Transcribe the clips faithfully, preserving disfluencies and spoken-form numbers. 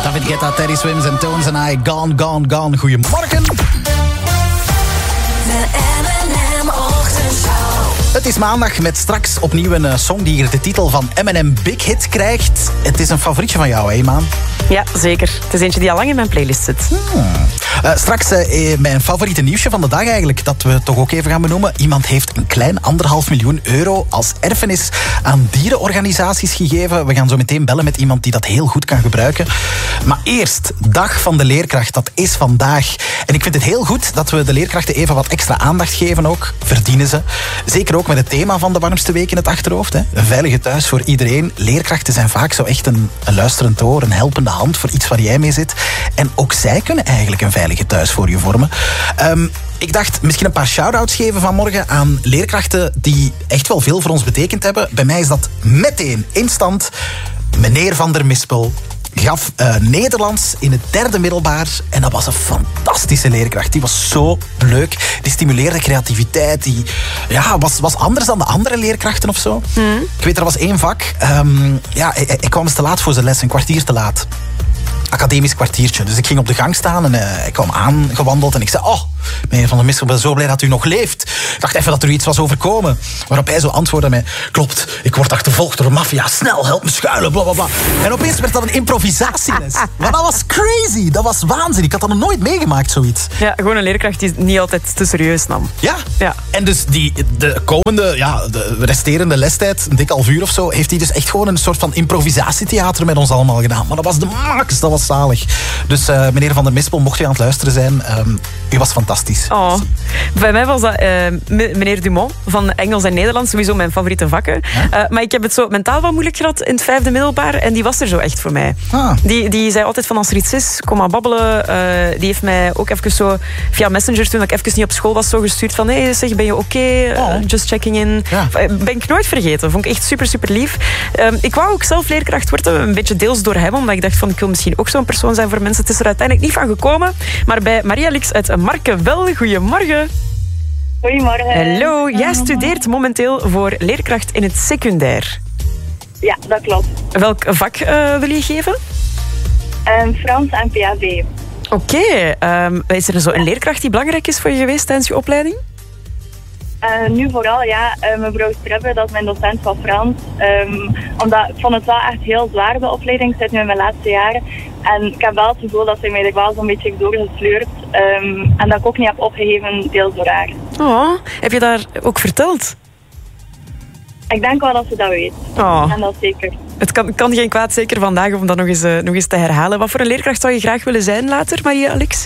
David Guetta, Teddy Swims en Tones en I. Gone, gone, gone. Goedemorgen. De M en M Ochtendshow. Het is maandag met straks opnieuw een uh, song die hier de titel van M en M Big Hit krijgt. Het is een favorietje van jou, hè, Maan? Ja, zeker. Het is eentje die al lang in mijn playlist zit. Hmm. Uh, straks uh, mijn favoriete nieuwsje van de dag eigenlijk, dat we toch ook even gaan benoemen. Iemand heeft een klein anderhalf miljoen euro als erfenis aan dierenorganisaties gegeven. We gaan zo meteen bellen met iemand die dat heel goed kan gebruiken. Maar eerst, Dag van de Leerkracht, dat is vandaag. En ik vind het heel goed dat we de leerkrachten even wat extra aandacht geven ook. Verdienen ze. Zeker ook met het thema van de warmste week in het achterhoofd. Hè. Een veilige thuis voor iedereen. Leerkrachten zijn vaak zo echt een, een luisterend oor, een helpende hand voor iets waar jij mee zit. En ook zij kunnen eigenlijk een veilige thuis voor je vormen. Um, ik dacht misschien een paar shout-outs geven vanmorgen aan leerkrachten die echt wel veel voor ons betekend hebben. Bij mij is dat meteen instant meneer Van der Mispel. Gaf uh, Nederlands in het derde middelbaar. En dat was een fantastische leerkracht. Die was zo leuk. Die stimuleerde creativiteit. Die ja, was, was anders dan de andere leerkrachten of zo. Hmm. Ik weet, er was één vak. Um, ja, ik, ik kwam eens te laat voor zijn les. Een kwartier te laat. Academisch kwartiertje. Dus ik ging op de gang staan en uh, ik kwam aangewandeld en ik zei: oh, meneer Van der Mispel, ik ben zo blij dat u nog leeft. Ik dacht even dat er iets was overkomen. Waarop hij zo antwoordde mij: klopt, ik word achtervolgd door een maffia. Snel, help me schuilen, blablabla. En opeens werd dat een improvisatieles. Maar dat was crazy. Dat was waanzin. Ik had dat nog nooit meegemaakt, zoiets. Ja, gewoon een leerkracht die het niet altijd te serieus nam. Ja. ja. En dus die, de komende, ja, de resterende lestijd, een dik half uur of zo, heeft hij dus echt gewoon een soort van improvisatietheater met ons allemaal gedaan. Maar dat was de max. Dat was zalig. Dus uh, meneer Van der Mispel, mocht u aan het luisteren zijn, um, u was fantastisch. Oh. Bij mij was dat uh, meneer Dumont van Engels en Nederlands, sowieso mijn favoriete vakken. Ja? Uh, maar ik heb het zo mentaal wat moeilijk gehad in het vijfde middelbaar en die was er zo echt voor mij. Ah. Die, die zei altijd van als er iets is, kom maar babbelen. Uh, die heeft mij ook even zo via Messenger, toen ik even niet op school was, zo gestuurd van hé, hey, zeg, ben je oké? Okay? Oh. Uh, just checking in. Ja. Ben ik nooit vergeten. Vond ik echt super, super lief. Uh, ik wou ook zelf leerkracht worden, een beetje deels door hem, omdat ik dacht van ik wil misschien ook zo'n persoon zijn voor mensen. Het is er uiteindelijk niet van gekomen. Maar bij Maria Lix uit Marke wel. Goedemorgen. Goedemorgen. Hallo. Jij studeert momenteel voor leerkracht in het secundair. Ja, dat klopt. Welk vak uh, wil je geven? Um, Frans en P H B. Oké. Okay. Um, is er zo een leerkracht die belangrijk is voor je geweest tijdens je opleiding? Uh, nu vooral, ja, uh, mevrouw Strebbe, dat is mijn docent van Frans. Um, omdat ik vond het wel echt heel zwaar, de opleiding. Ik zit nu in mijn laatste jaren. En ik heb wel het gevoel dat zij mij er wel zo'n beetje doorgesleurd. Um, en dat ik ook niet heb opgegeven, deels door haar. Oh, heb je daar ook verteld? Ik denk wel dat ze dat weet. Oh. En dat zeker. Het kan, kan geen kwaad, zeker vandaag, om dat nog eens, uh, nog eens te herhalen. Wat voor een leerkracht zou je graag willen zijn later, Maria Alex?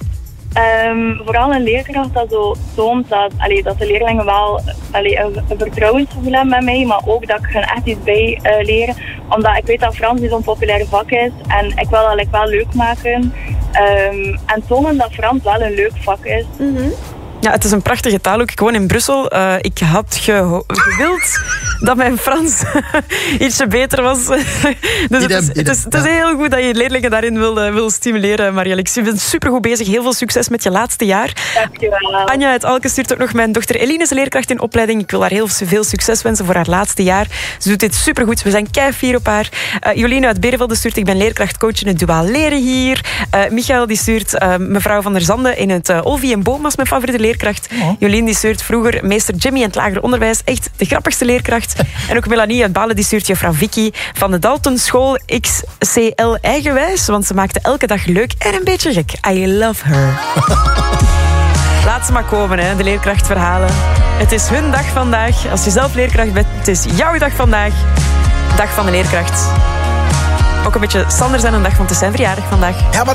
Um, vooral een leerkracht dat zo toont dat, allee, dat de leerlingen wel allee, een, een vertrouwensgevoel hebben met mij, maar ook dat ik hun echt iets bij uh, leren. Omdat ik weet dat Frans niet zo'n populair vak is en ik wil dat like, wel leuk maken. Um, en tonen dat Frans wel een leuk vak is. Mm-hmm. Ja, het is een prachtige taal ook. Ik woon in Brussel. Uh, ik had geho- gewild dat mijn Frans ietsje beter was. Dus het is, het, is, het is heel goed dat je leerlingen daarin wil, uh, wil stimuleren, Maria-Alex. Je bent supergoed bezig. Heel veel succes met je laatste jaar. Dankjewel. Anja uit Alken stuurt ook nog mijn dochter Eline is leerkracht in opleiding. Ik wil haar heel veel succes wensen voor haar laatste jaar. Ze doet dit supergoed. We zijn keifier op haar. Uh, Jolien uit Berenvelde stuurt ik ben leerkrachtcoach in het duaal leren hier. Uh, Michael die stuurt uh, mevrouw Van der Zande in het uh, Olvie en Boom als mijn favoriete leerkracht. Oh. Jolien die stuurt vroeger meester Jimmy in het lager onderwijs. Echt de grappigste leerkracht. En ook Melanie uit Balen die stuurt juffrouw Vicky van de Dalton School X C L eigenwijs. Want ze maakte elke dag leuk en een beetje gek. I love her. Laat ze maar komen, hè, de leerkrachtverhalen. Het is hun dag vandaag. Als je zelf leerkracht bent, het is jouw dag vandaag. Dag van de leerkracht. Ook een beetje Sander zijn een dag, want het is zijn verjaardag vandaag. Ja, maar